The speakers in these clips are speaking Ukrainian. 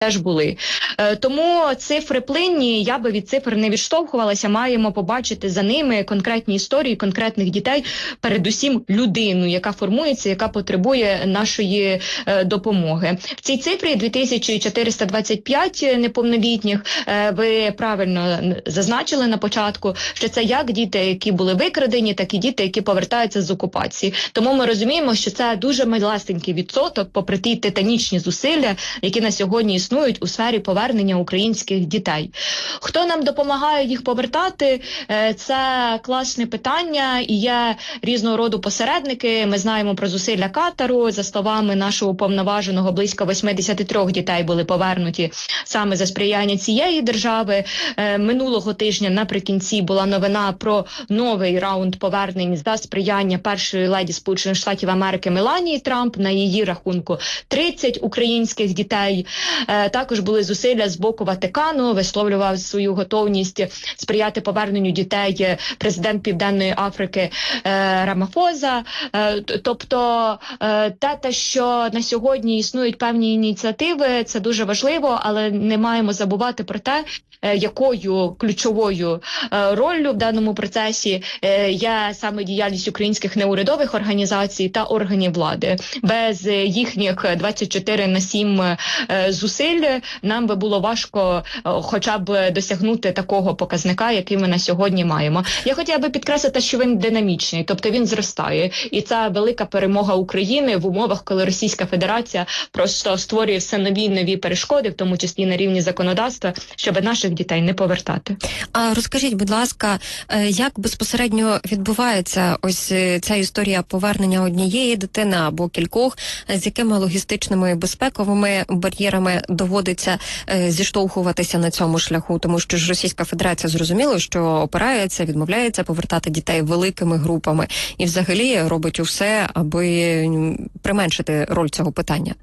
теж були. Тому цифри плинні, я би від цифр не відштовхувалася, маємо побачити за ними конкретні історії конкретних дітей, передусім людину, яка формується, яка потребує нашої допомоги. В цій цифрі 2425 неповнолітніх, ви правильно зазначили на початку, що це як діти, які були викрадені, так і діти, які повертаються з окупації. Тому ми розуміємо, що це дуже малесенький відсоток, попри ті титанічні зусилля, які на сьогодні існують у сфері повернення українських дітей. Хто нам допомагає їх повертати? Це класне питання, і є різного роду посередники. Ми знаємо про зусилля Катару. За словами нашого уповноваженого, близько 83 дітей були повернуті саме за сприяння цієї держави. Минулого тижня наприкінці була новина про новий раунд повернень за сприяння першої леді Сполучених Штатів Америки Меланії Трамп. На її рахунку 30 українських дітей. Також були зусилля з боку Ватикану, висловлював свою готовність сприяти поверненню дітей президент Південної Африки Рамафоза. Тобто те, що на сьогодні існують певні ініціативи, це дуже важливо, але не маємо забувати про те, якою ключовою роллю в даному процесі є саме діяльність українських неурядових організацій та органів влади. Без їхніх 24/7 зусиль нам би було важко хоча б досягнути такого показника, який ми на сьогодні маємо. Я хотіла би підкреслити, що він динамічний, тобто він зростає. І це велика перемога України в умовах, коли Російська Федерація просто створює все нові і нові перешкоди, в тому числі на рівні законодавства, щоб наших дітей не повертати. А розкажіть, будь ласка, як безпосередньо відбувається ось ця історія повернення однієї дитини або кількох, з якими логістичними і безпековими бар'єрами доводиться зіштовхуватися на цьому шляху? Тому що ж Російська Федерація зрозуміло, що опирається, відмовляється повертати дітей великими групами і взагалі робить усе, аби применшити роль цього питання.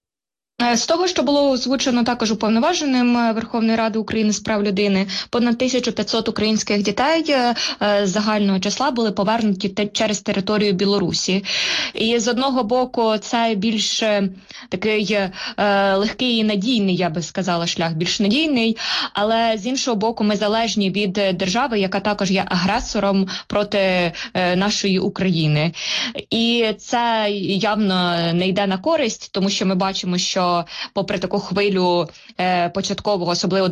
З того, що було озвучено також уповноваженим Верховної Ради України з прав людини, понад 1500 українських дітей загального числа були повернуті через територію Білорусі. І з одного боку це більш такий легкий і надійний, я би сказала, шлях, більш надійний, але з іншого боку ми залежні від держави, яка також є агресором проти нашої України. І це явно не йде на користь, тому що ми бачимо, що попри таку хвилю початкового, особливо у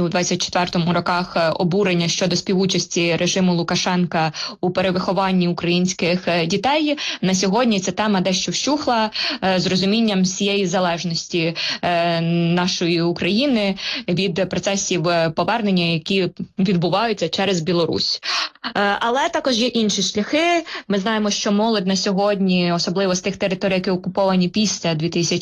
23-24 роках, обурення щодо співучасті режиму Лукашенка у перевихованні українських дітей, на сьогодні ця тема дещо вщухла з розумінням всієї залежності нашої України від процесів повернення, які відбуваються через Білорусь. Але також є інші шляхи. Ми знаємо, що молодь на сьогодні, особливо з тих територій, які окуповані після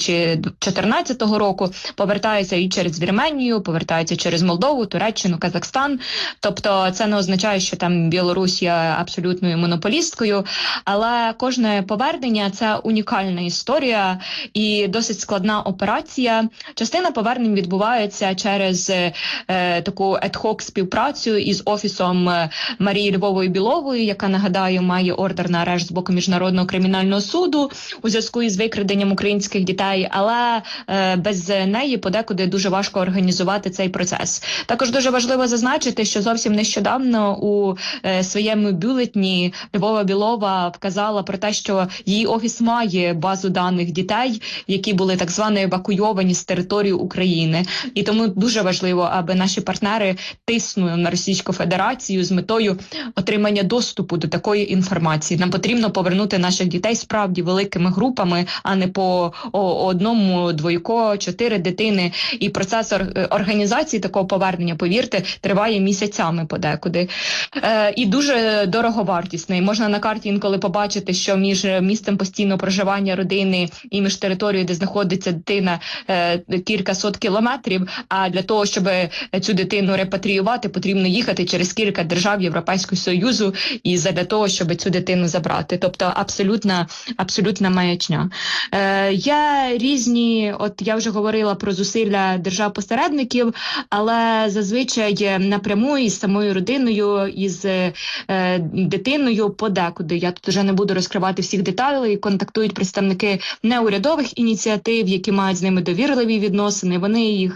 2014 року, повертаються і через Вірменію, повертаються через Молдову, Туреччину, Казахстан. Тобто це не означає, що там Білорусь є абсолютною монополісткою, але кожне повернення – це унікальна історія і досить складна операція. Частина повернень відбувається через таку ad-hoc співпрацю із Офісом Марії Львової-Білової, яка, нагадаю, має ордер на арешт з боку Міжнародного кримінального суду у зв'язку із викраденням українських дітей, але без неї подекуди дуже важко організувати цей процес. Також дуже важливо зазначити, що зовсім нещодавно у своєму бюлетні Львова-Білова вказала про те, що її офіс має базу даних дітей, які були так звано евакуйовані з території України. І тому дуже важливо, аби наші партнери тиснули на Російську Федерацію з метою отримання доступу до такої інформації. Нам потрібно повернути наших дітей справді великими групами, а не по одному, двойко, 4 дитини. І процес організації такого повернення, повірте, триває місяцями подекуди. І дуже дороговартісний. Можна на карті інколи побачити, що між місцем постійного проживання родини і між територією, де знаходиться дитина, кількасот кілометрів, а для того, щоб цю дитину репатріювати, потрібно їхати через кілька держав Європейського Союзу і для того, щоб цю дитину забрати. Тобто абсолютна маячня. Є різні От я вже говорила про зусилля держав-посередників, але зазвичай напряму із самою родиною, із дитиною подекуди. Я тут вже не буду розкривати всіх деталей. Контактують представники неурядових ініціатив, які мають з ними довірливі відносини. Вони їх